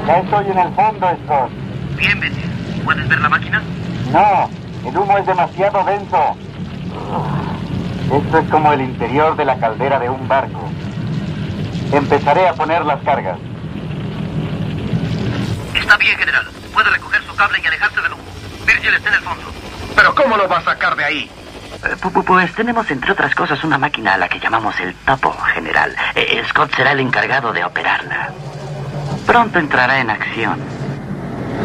Ya estoy en el fondo, Scott. Bien, Betty. ¿Puedes ver la máquina? No, el humo es demasiado denso. Esto es como el interior de la caldera de un barco. Empezaré a poner las cargas. Está bien, general. Puede recoger su cable y alejarse del humo. Virgil está en el fondo. ¿Pero cómo lo va a sacar de ahí? Pues tenemos, entre otras cosas, una máquina a la que llamamos el topo, general. Scott será el encargado de operarla. Pronto entrará en acción.